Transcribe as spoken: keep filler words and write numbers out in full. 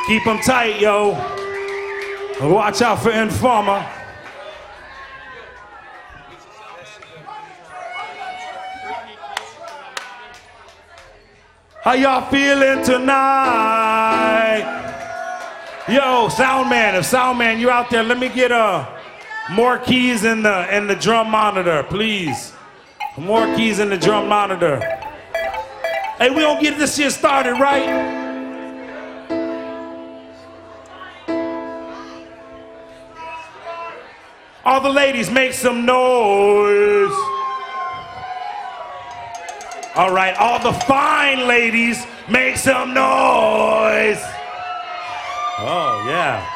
Keep them tight, yo. Watch out for Informer. How y'all feeling tonight? Yo, sound man, if sound man, you out there, let me get uh, more keys in the in the drum monitor, please. More keys in the drum monitor. Hey, we don't get this shit started, right? All the ladies, make some noise. All right, all the fine ladies, make some noise. Oh, yeah.